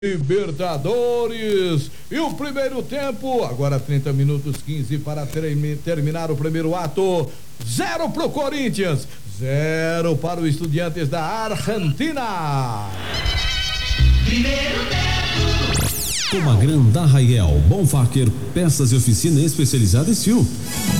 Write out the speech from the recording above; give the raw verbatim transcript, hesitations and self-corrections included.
Libertadores. E o primeiro tempo, agora trinta minutos, quinze para terminar o primeiro ato. Zero pro Corinthians, zero para o Estudiantes da Argentina. Primeiro tempo. Comagrão da Raiel, Bonfacker, peças e oficina especializada em Steel.